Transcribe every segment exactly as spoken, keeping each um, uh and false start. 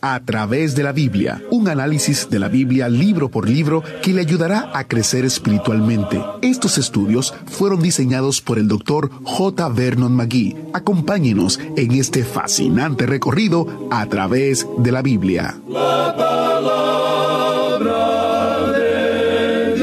A través de la Biblia, un análisis de la Biblia libro por libro que le ayudará a crecer espiritualmente. Estos estudios fueron diseñados por el doctor J. Vernon McGee. Acompáñenos en este fascinante recorrido a través de la Biblia. La palabra de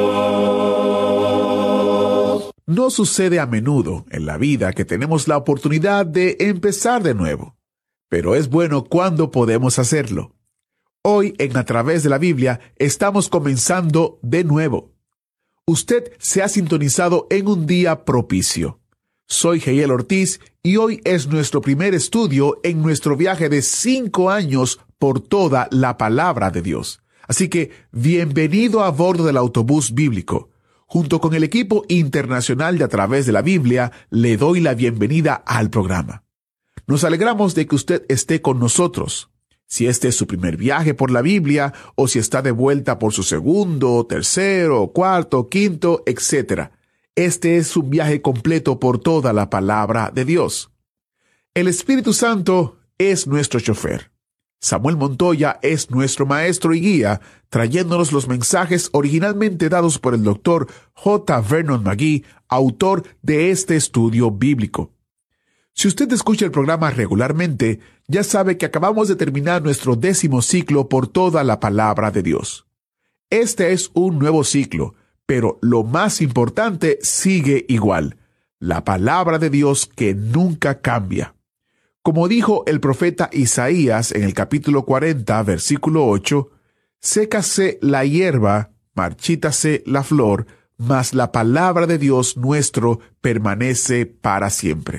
Dios. No sucede a menudo en la vida que tenemos la oportunidad de empezar de nuevo. Pero es bueno cuando podemos hacerlo. Hoy, en A Través de la Biblia, estamos comenzando de nuevo. Usted se ha sintonizado en un día propicio. Soy Jael Ortiz y hoy es nuestro primer estudio en nuestro viaje de cinco años por toda la palabra de Dios. Así que, bienvenido a bordo del autobús bíblico. Junto con el equipo internacional de A Través de la Biblia, le doy la bienvenida al programa. Nos alegramos de que usted esté con nosotros. Si este es su primer viaje por la Biblia, o si está de vuelta por su segundo, tercero, cuarto, quinto, etcétera. Este es un viaje completo por toda la palabra de Dios. El Espíritu Santo es nuestro chofer. Samuel Montoya es nuestro maestro y guía, trayéndonos los mensajes originalmente dados por el doctor J. Vernon McGee, autor de este estudio bíblico. Si usted escucha el programa regularmente, ya sabe que acabamos de terminar nuestro décimo ciclo por toda la palabra de Dios. Este es un nuevo ciclo, pero lo más importante sigue igual: la palabra de Dios que nunca cambia. Como dijo el profeta Isaías en el capítulo cuarenta, versículo ocho, sécase la hierba, marchítase la flor, mas la palabra de Dios nuestro permanece para siempre.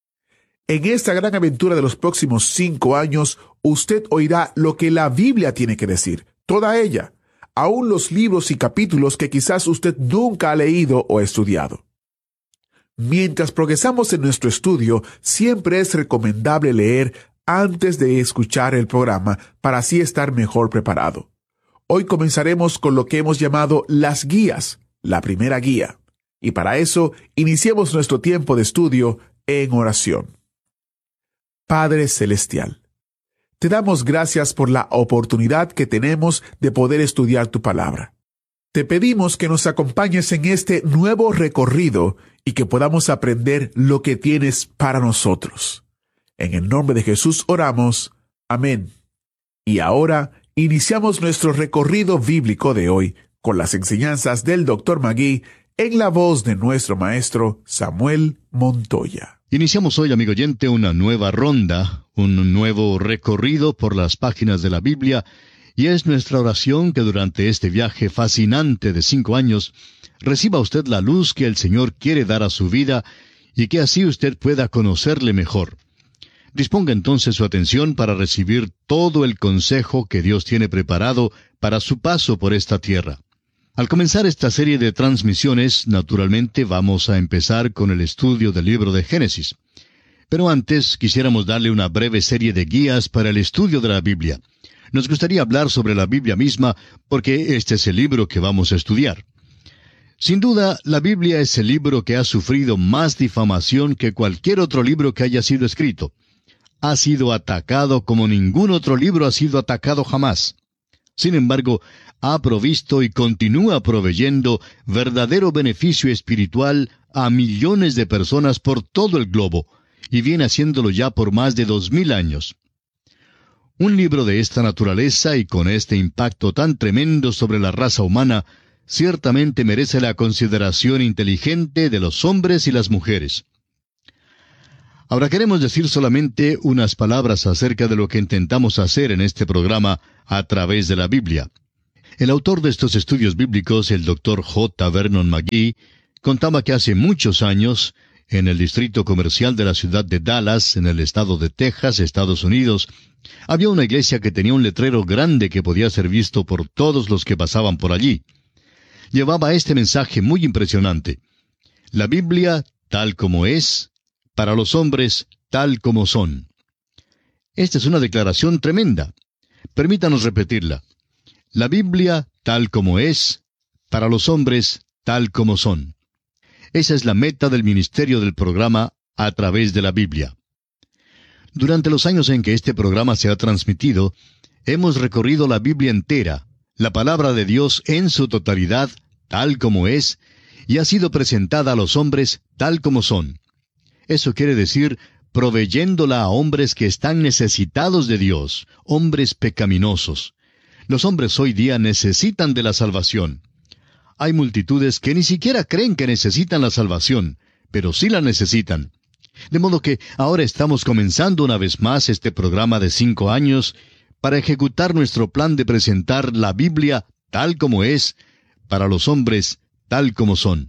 En esta gran aventura de los próximos cinco años, usted oirá lo que la Biblia tiene que decir, toda ella, aún los libros y capítulos que quizás usted nunca ha leído o estudiado. Mientras progresamos en nuestro estudio, siempre es recomendable leer antes de escuchar el programa para así estar mejor preparado. Hoy comenzaremos con lo que hemos llamado las guías, la primera guía. Y para eso, iniciemos nuestro tiempo de estudio en oración. Padre Celestial, te damos gracias por la oportunidad que tenemos de poder estudiar tu palabra. Te pedimos que nos acompañes en este nuevo recorrido y que podamos aprender lo que tienes para nosotros. En el nombre de Jesús oramos. Amén. Y ahora iniciamos nuestro recorrido bíblico de hoy con las enseñanzas del doctor McGee en la voz de nuestro maestro Samuel Montoya. Iniciamos hoy, amigo oyente, una nueva ronda, un nuevo recorrido por las páginas de la Biblia, y es nuestra oración que durante este viaje fascinante de cinco años reciba usted la luz que el Señor quiere dar a su vida y que así usted pueda conocerle mejor. Disponga entonces su atención para recibir todo el consejo que Dios tiene preparado para su paso por esta tierra. Al comenzar esta serie de transmisiones, naturalmente vamos a empezar con el estudio del libro de Génesis. Pero antes quisiéramos darle una breve serie de guías para el estudio de la Biblia. Nos gustaría hablar sobre la Biblia misma porque este es el libro que vamos a estudiar. Sin duda, la Biblia es el libro que ha sufrido más difamación que cualquier otro libro que haya sido escrito. Ha sido atacado como ningún otro libro ha sido atacado jamás. Sin embargo, ha provisto y continúa proveyendo verdadero beneficio espiritual a millones de personas por todo el globo, y viene haciéndolo ya por más de dos mil años. Un libro de esta naturaleza y con este impacto tan tremendo sobre la raza humana, ciertamente merece la consideración inteligente de los hombres y las mujeres. Ahora queremos decir solamente unas palabras acerca de lo que intentamos hacer en este programa a través de la Biblia. El autor de estos estudios bíblicos, el doctor J. Vernon McGee, contaba que hace muchos años, en el distrito comercial de la ciudad de Dallas, en el estado de Texas, Estados Unidos, había una iglesia que tenía un letrero grande que podía ser visto por todos los que pasaban por allí. Llevaba este mensaje muy impresionante: la Biblia tal como es, para los hombres tal como son. Esta es una declaración tremenda. Permítanos repetirla. La Biblia tal como es, para los hombres tal como son. Esa es la meta del ministerio del programa A Través de la Biblia. Durante los años en que este programa se ha transmitido, Hemos recorrido la Biblia entera, la palabra de Dios en su totalidad, tal como es, y ha sido presentada a los hombres tal como son. Eso quiere decir, proveyéndola a hombres que están necesitados de Dios, hombres pecaminosos. Los hombres hoy día necesitan de la salvación. Hay multitudes que ni siquiera creen que necesitan la salvación, pero sí la necesitan. De modo que ahora estamos comenzando una vez más este programa de cinco años para ejecutar nuestro plan de presentar la Biblia tal como es, para los hombres tal como son.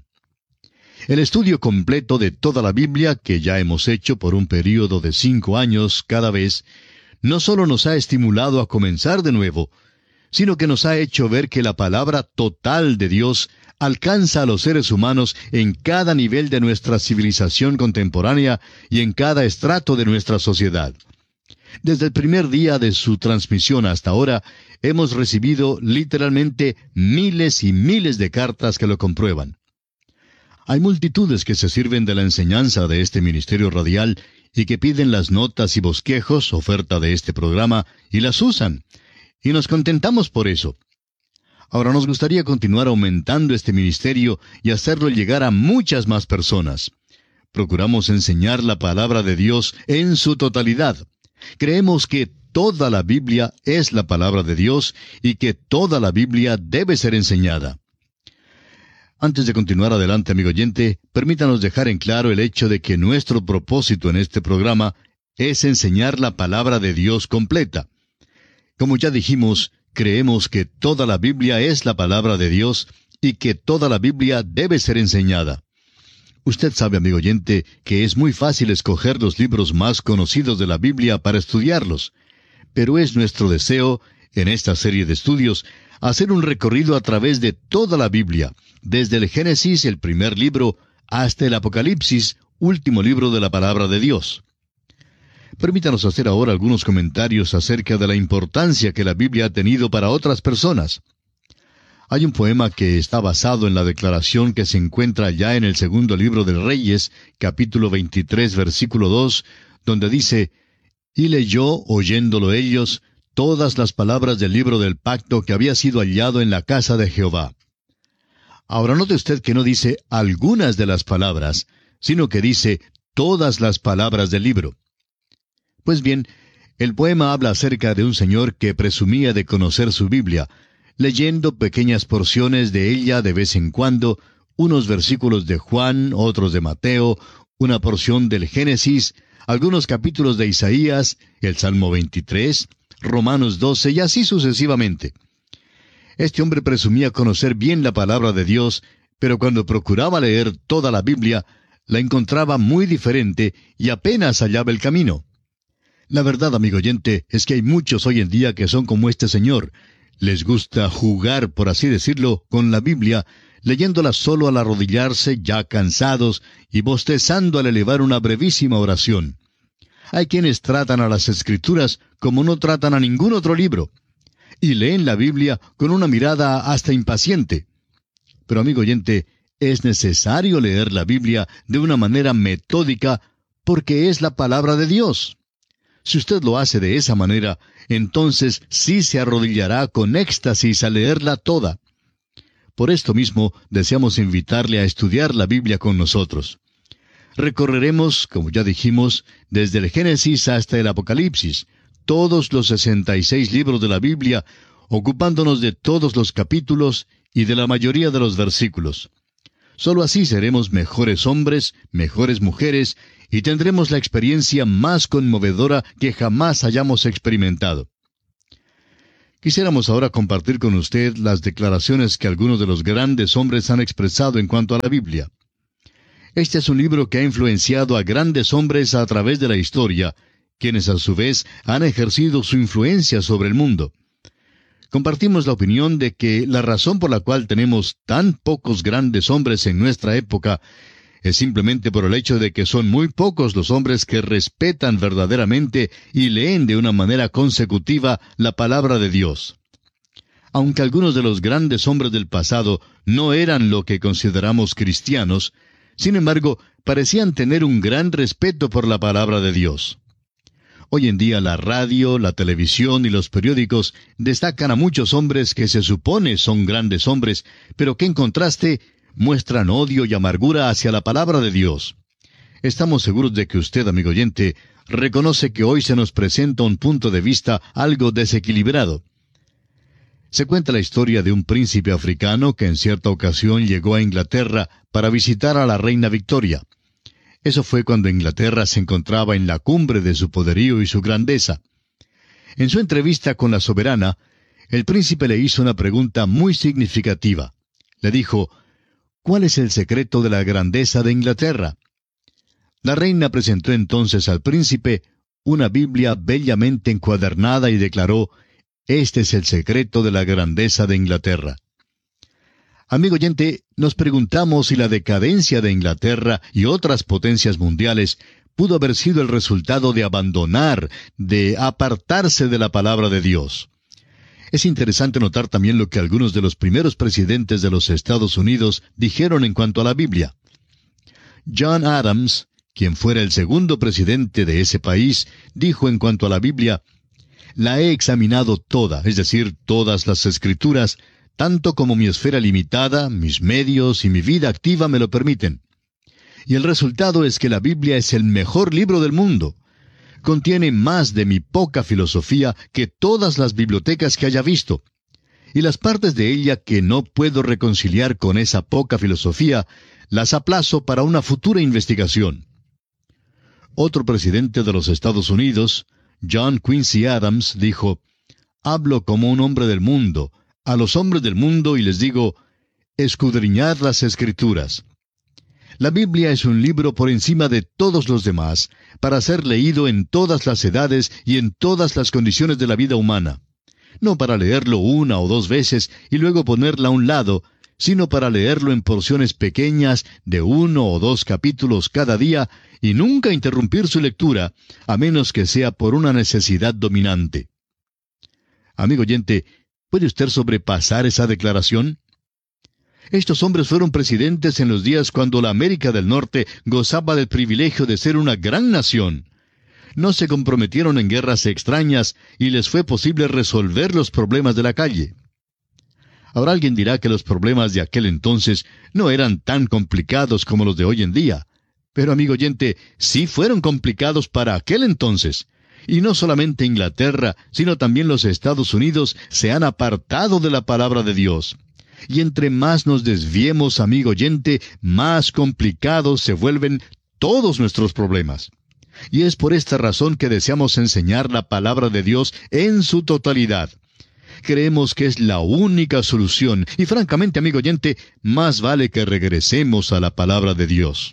El estudio completo de toda la Biblia, que ya hemos hecho por un período de cinco años cada vez, no solo nos ha estimulado a comenzar de nuevo, sino que nos ha hecho ver que la palabra total de Dios alcanza a los seres humanos en cada nivel de nuestra civilización contemporánea y en cada estrato de nuestra sociedad. Desde el primer día de su transmisión hasta ahora, hemos recibido literalmente miles y miles de cartas que lo comprueban. Hay multitudes que se sirven de la enseñanza de este ministerio radial y que piden las notas y bosquejos, oferta de este programa, y las usan. Y nos contentamos por eso. Ahora nos gustaría continuar aumentando este ministerio y hacerlo llegar a muchas más personas. Procuramos enseñar la palabra de Dios en su totalidad. Creemos que toda la Biblia es la palabra de Dios y que toda la Biblia debe ser enseñada. Antes de continuar adelante, amigo oyente, permítanos dejar en claro el hecho de que nuestro propósito en este programa es enseñar la palabra de Dios completa. Como ya dijimos, creemos que toda la Biblia es la palabra de Dios y que toda la Biblia debe ser enseñada. Usted sabe, amigo oyente, que es muy fácil escoger los libros más conocidos de la Biblia para estudiarlos, pero es nuestro deseo, en esta serie de estudios, hacer un recorrido a través de toda la Biblia, desde el Génesis, el primer libro, hasta el Apocalipsis, último libro de la palabra de Dios. Permítanos hacer ahora algunos comentarios acerca de la importancia que la Biblia ha tenido para otras personas. Hay un poema que está basado en la declaración que se encuentra ya en el segundo libro de Reyes, capítulo veintitrés, versículo dos, donde dice: «Y leyó, oyéndolo ellos, todas las palabras del libro del pacto que había sido hallado en la casa de Jehová». Ahora note usted que no dice algunas de las palabras, sino que dice todas las palabras del libro. Pues bien, el poema habla acerca de un señor que presumía de conocer su Biblia, leyendo pequeñas porciones de ella de vez en cuando, unos versículos de Juan, otros de Mateo, una porción del Génesis, algunos capítulos de Isaías, el Salmo veintitrés, Romanos doce y así sucesivamente. Este hombre presumía conocer bien la palabra de Dios, pero cuando procuraba leer toda la Biblia, la encontraba muy diferente y apenas hallaba el camino. La verdad, amigo oyente, es que hay muchos hoy en día que son como este señor. Les gusta jugar, por así decirlo, con la Biblia, leyéndola solo al arrodillarse, ya cansados, y bostezando al elevar una brevísima oración. Hay quienes tratan a las Escrituras como no tratan a ningún otro libro, y leen la Biblia con una mirada hasta impaciente. Pero, amigo oyente, es necesario leer la Biblia de una manera metódica, porque es la palabra de Dios. Si usted lo hace de esa manera, entonces sí se arrodillará con éxtasis a leerla toda. Por esto mismo, deseamos invitarle a estudiar la Biblia con nosotros. Recorreremos, como ya dijimos, desde el Génesis hasta el Apocalipsis, todos los sesenta y seis libros de la Biblia, ocupándonos de todos los capítulos y de la mayoría de los versículos. Solo así seremos mejores hombres, mejores mujeres, y tendremos la experiencia más conmovedora que jamás hayamos experimentado. Quisiéramos ahora compartir con usted las declaraciones que algunos de los grandes hombres han expresado en cuanto a la Biblia. Este es un libro que ha influenciado a grandes hombres a través de la historia, quienes a su vez han ejercido su influencia sobre el mundo. Compartimos la opinión de que la razón por la cual tenemos tan pocos grandes hombres en nuestra época es simplemente por el hecho de que son muy pocos los hombres que respetan verdaderamente y leen de una manera consecutiva la palabra de Dios. Aunque algunos de los grandes hombres del pasado no eran lo que consideramos cristianos, sin embargo, parecían tener un gran respeto por la palabra de Dios. Hoy en día la radio, la televisión y los periódicos destacan a muchos hombres que se supone son grandes hombres, pero que en contraste muestran odio y amargura hacia la palabra de Dios. Estamos seguros de que usted, amigo oyente, reconoce que hoy se nos presenta un punto de vista algo desequilibrado. Se cuenta la historia de un príncipe africano que en cierta ocasión llegó a Inglaterra para visitar a la reina Victoria. Eso fue cuando Inglaterra se encontraba en la cumbre de su poderío y su grandeza. En su entrevista con la soberana, el príncipe le hizo una pregunta muy significativa. Le dijo, ¿cuál es el secreto de la grandeza de Inglaterra? La reina presentó entonces al príncipe una Biblia bellamente encuadernada y declaró, este es el secreto de la grandeza de Inglaterra. Amigo oyente, nos preguntamos si la decadencia de Inglaterra y otras potencias mundiales pudo haber sido el resultado de abandonar, de apartarse de la palabra de Dios. Es interesante notar también lo que algunos de los primeros presidentes de los Estados Unidos dijeron en cuanto a la Biblia. John Adams, quien fuera el segundo presidente de ese país, dijo en cuanto a la Biblia, la he examinado toda, es decir, todas las Escrituras, tanto como mi esfera limitada, mis medios y mi vida activa me lo permiten. Y el resultado es que la Biblia es el mejor libro del mundo. Contiene más de mi poca filosofía que todas las bibliotecas que haya visto. Y las partes de ella que no puedo reconciliar con esa poca filosofía, las aplazo para una futura investigación. Otro presidente de los Estados Unidos, John Quincy Adams, dijo, hablo como un hombre del mundo, a los hombres del mundo y les digo, escudriñad las Escrituras. La Biblia es un libro por encima de todos los demás, para ser leído en todas las edades y en todas las condiciones de la vida humana. No para leerlo una o dos veces y luego ponerla a un lado, sino para leerlo en porciones pequeñas de uno o dos capítulos cada día y nunca interrumpir su lectura, a menos que sea por una necesidad dominante. Amigo oyente, ¿puede usted sobrepasar esa declaración? Estos hombres fueron presidentes en los días cuando la América del Norte gozaba del privilegio de ser una gran nación. No se comprometieron en guerras extrañas y les fue posible resolver los problemas de la calle. Ahora alguien dirá que los problemas de aquel entonces no eran tan complicados como los de hoy en día. Pero, amigo oyente, sí fueron complicados para aquel entonces. Y no solamente Inglaterra, sino también los Estados Unidos se han apartado de la palabra de Dios. Y entre más nos desviemos, amigo oyente, más complicados se vuelven todos nuestros problemas. Y es por esta razón que deseamos enseñar la palabra de Dios en su totalidad. Creemos que es la única solución, y francamente, amigo oyente, más vale que regresemos a la palabra de Dios.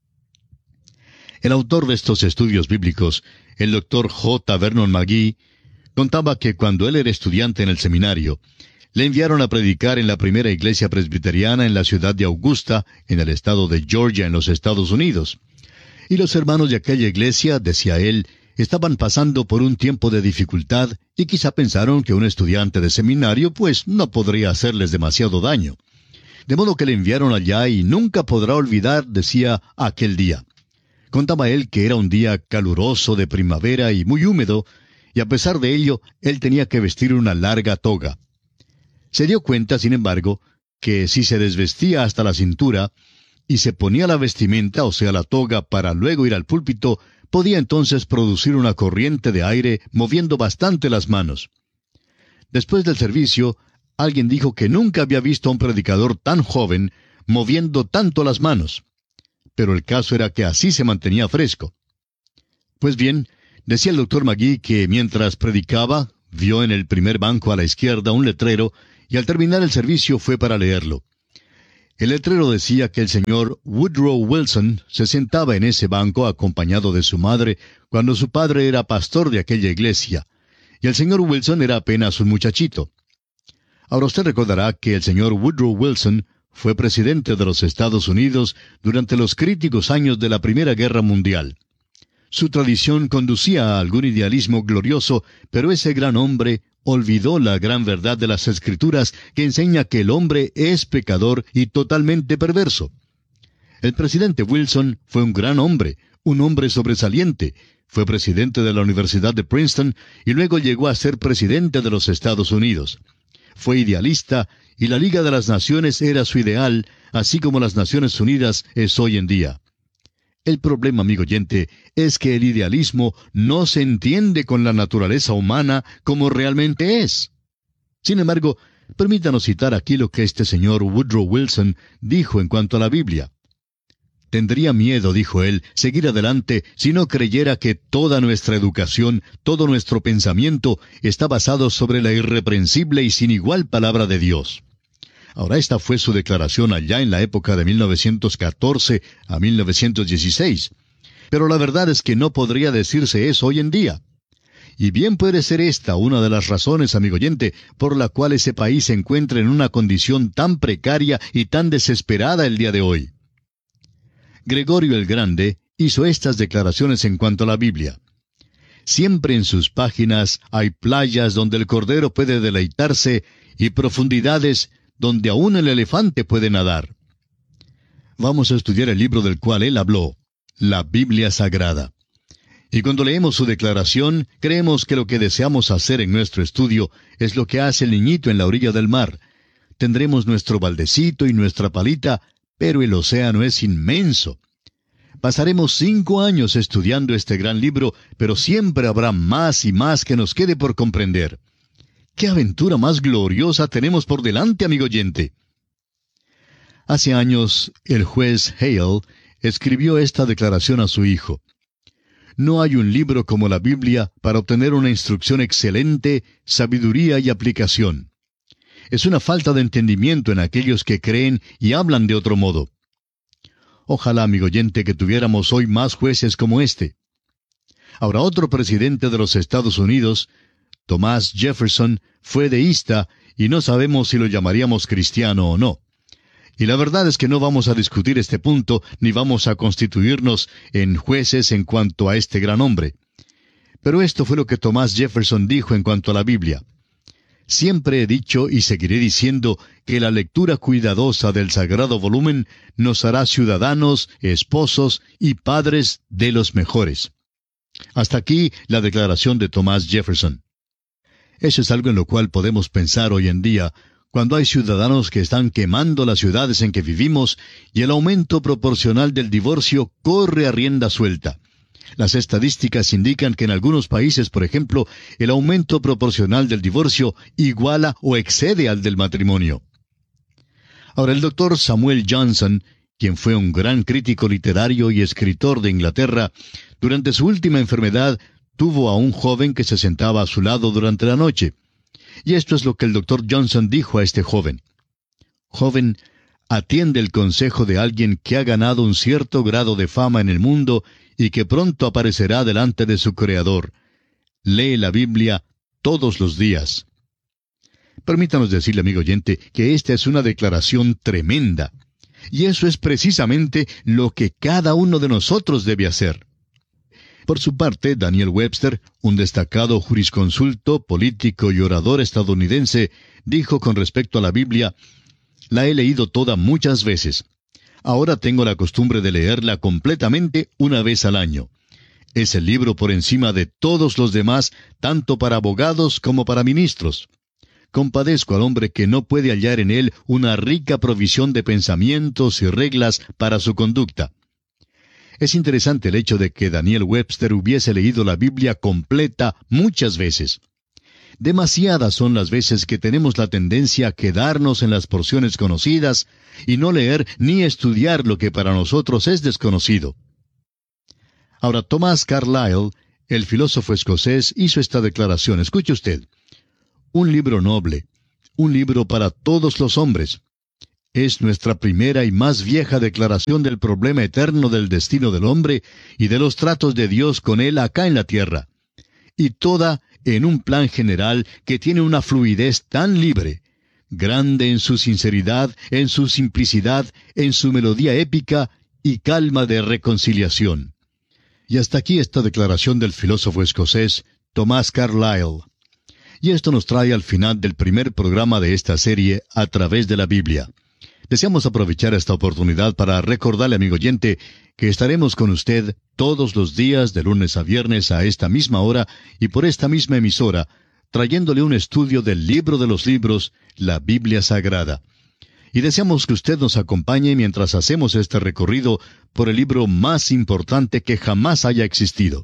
El autor de estos estudios bíblicos, el doctor J. Vernon McGee, contaba que cuando él era estudiante en el seminario, le enviaron a predicar en la primera iglesia presbiteriana en la ciudad de Augusta, en el estado de Georgia, en los Estados Unidos. Y los hermanos de aquella iglesia, decía él, estaban pasando por un tiempo de dificultad y quizá pensaron que un estudiante de seminario pues no podría hacerles demasiado daño. De modo que le enviaron allá y nunca podrá olvidar, decía, aquel día. Contaba él que era un día caluroso de primavera y muy húmedo, y a pesar de ello, él tenía que vestir una larga toga. Se dio cuenta, sin embargo, que si se desvestía hasta la cintura y se ponía la vestimenta, o sea la toga, para luego ir al púlpito, podía entonces producir una corriente de aire moviendo bastante las manos. Después del servicio, alguien dijo que nunca había visto a un predicador tan joven moviendo tanto las manos. Pero el caso era que así se mantenía fresco. Pues bien, decía el doctor McGee que mientras predicaba, vio en el primer banco a la izquierda un letrero y al terminar el servicio fue para leerlo. El letrero decía que el señor Woodrow Wilson se sentaba en ese banco acompañado de su madre cuando su padre era pastor de aquella iglesia, y el señor Wilson era apenas un muchachito. Ahora usted recordará que el señor Woodrow Wilson fue presidente de los Estados Unidos durante los críticos años de la Primera Guerra Mundial. Su tradición conducía a algún idealismo glorioso, pero ese gran hombre olvidó la gran verdad de las Escrituras que enseña que el hombre es pecador y totalmente perverso. El presidente Wilson fue un gran hombre, un hombre sobresaliente, Fue presidente de la Universidad de Princeton y luego llegó a ser presidente de los Estados Unidos. Fue idealista y la Liga de las Naciones era su ideal, así como las Naciones Unidas es hoy en día. El problema, amigo oyente, es que el idealismo no se entiende con la naturaleza humana como realmente es. Sin embargo, permítanos citar aquí lo que este señor Woodrow Wilson dijo en cuanto a la Biblia. Tendría miedo, dijo él, seguir adelante si no creyera que toda nuestra educación, todo nuestro pensamiento está basado sobre la irreprensible y sin igual palabra de Dios. Ahora, esta fue su declaración allá en la época de mil novecientos catorce a mil novecientos dieciséis. Pero la verdad es que no podría decirse eso hoy en día. Y bien puede ser esta una de las razones, amigo oyente, por la cual ese país se encuentra en una condición tan precaria y tan desesperada el día de hoy. Gregorio el Grande hizo estas declaraciones en cuanto a la Biblia. Siempre en sus páginas hay playas donde el cordero puede deleitarse y profundidades donde aún el elefante puede nadar. Vamos a estudiar el libro del cual él habló, la Biblia Sagrada. Y cuando leemos su declaración, creemos que lo que deseamos hacer en nuestro estudio es lo que hace el niñito en la orilla del mar. Tendremos nuestro baldecito y nuestra palita, pero el océano es inmenso. Pasaremos cinco años estudiando este gran libro, pero siempre habrá más y más que nos quede por comprender. ¡Qué aventura más gloriosa tenemos por delante, amigo oyente! Hace años, el juez Hale escribió esta declaración a su hijo. No hay un libro como la Biblia para obtener una instrucción excelente, sabiduría y aplicación. Es una falta de entendimiento en aquellos que creen y hablan de otro modo. Ojalá, amigo oyente, que tuviéramos hoy más jueces como este. Ahora, otro presidente de los Estados Unidos, Thomas Jefferson, fue deísta y no sabemos si lo llamaríamos cristiano o no. Y la verdad es que no vamos a discutir este punto ni vamos a constituirnos en jueces en cuanto a este gran hombre. Pero esto fue lo que Thomas Jefferson dijo en cuanto a la Biblia. Siempre he dicho y seguiré diciendo que la lectura cuidadosa del sagrado volumen nos hará ciudadanos, esposos y padres de los mejores. Hasta aquí la declaración de Thomas Jefferson. Eso es algo en lo cual podemos pensar hoy en día, cuando hay ciudadanos que están quemando las ciudades en que vivimos y el aumento proporcional del divorcio corre a rienda suelta. Las estadísticas indican que en algunos países, por ejemplo, el aumento proporcional del divorcio iguala o excede al del matrimonio. Ahora, el doctor Samuel Johnson, quien fue un gran crítico literario y escritor de Inglaterra, durante su última enfermedad tuvo a un joven que se sentaba a su lado durante la noche. Y esto es lo que el doctor Johnson dijo a este joven. Joven, atiende el consejo de alguien que ha ganado un cierto grado de fama en el mundo y que pronto aparecerá delante de su Creador. Lee la Biblia todos los días. Permítanos decirle, amigo oyente, que esta es una declaración tremenda. Y eso es precisamente lo que cada uno de nosotros debe hacer. Por su parte, Daniel Webster, un destacado jurisconsulto, político y orador estadounidense, dijo con respecto a la Biblia, «La he leído toda muchas veces. Ahora tengo la costumbre de leerla completamente una vez al año. Es el libro por encima de todos los demás, tanto para abogados como para ministros. Compadezco al hombre que no puede hallar en él una rica provisión de pensamientos y reglas para su conducta». Es interesante el hecho de que Daniel Webster hubiese leído la Biblia completa muchas veces. Demasiadas son las veces que tenemos la tendencia a quedarnos en las porciones conocidas y no leer ni estudiar lo que para nosotros es desconocido. Ahora, Thomas Carlyle, el filósofo escocés, hizo esta declaración. Escuche usted. Un libro noble, un libro para todos los hombres. Es nuestra primera y más vieja declaración del problema eterno del destino del hombre y de los tratos de Dios con él acá en la tierra. Y toda en un plan general que tiene una fluidez tan libre, grande en su sinceridad, en su simplicidad, en su melodía épica y calma de reconciliación. Y hasta aquí esta declaración del filósofo escocés Thomas Carlyle. Y esto nos trae al final del primer programa de esta serie a través de la Biblia. Deseamos aprovechar esta oportunidad para recordarle, amigo oyente, que estaremos con usted todos los días de lunes a viernes a esta misma hora y por esta misma emisora, trayéndole un estudio del libro de los libros, la Biblia Sagrada. Y deseamos que usted nos acompañe mientras hacemos este recorrido por el libro más importante que jamás haya existido.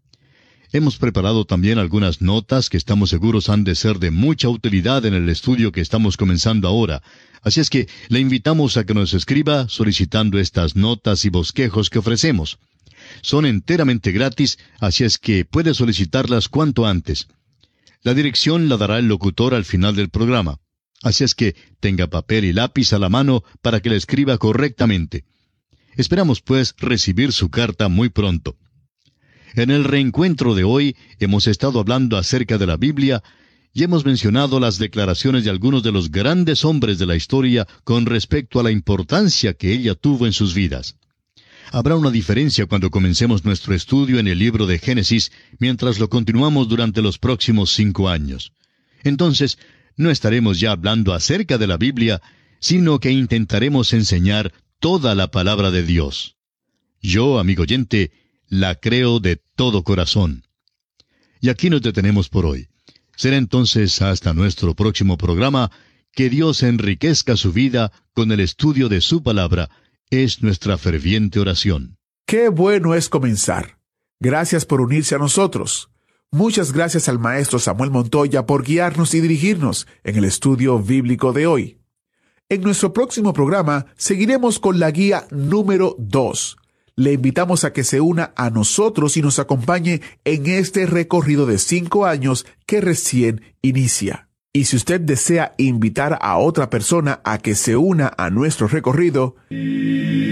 Hemos preparado también algunas notas que estamos seguros han de ser de mucha utilidad en el estudio que estamos comenzando ahora. Así es que le invitamos a que nos escriba solicitando estas notas y bosquejos que ofrecemos. Son enteramente gratis, así es que puede solicitarlas cuanto antes. La dirección la dará el locutor al final del programa. Así es que tenga papel y lápiz a la mano para que le escriba correctamente. Esperamos, pues, recibir su carta muy pronto. En el reencuentro de hoy hemos estado hablando acerca de la Biblia y hemos mencionado las declaraciones de algunos de los grandes hombres de la historia con respecto a la importancia que ella tuvo en sus vidas. Habrá una diferencia cuando comencemos nuestro estudio en el libro de Génesis mientras lo continuamos durante los próximos cinco años. Entonces, no estaremos ya hablando acerca de la Biblia, sino que intentaremos enseñar toda la palabra de Dios. Yo, amigo oyente, la creo de todo corazón. Y aquí nos detenemos por hoy. Será entonces hasta nuestro próximo programa. Que Dios enriquezca su vida con el estudio de su palabra. Es nuestra ferviente oración. Qué bueno es comenzar. Gracias por unirse a nosotros. Muchas gracias al maestro Samuel Montoya por guiarnos y dirigirnos en el estudio bíblico de hoy. En nuestro próximo programa seguiremos con la guía número dos. Le invitamos a que se una a nosotros y nos acompañe en este recorrido de cinco años que recién inicia. Y si usted desea invitar a otra persona a que se una a nuestro recorrido,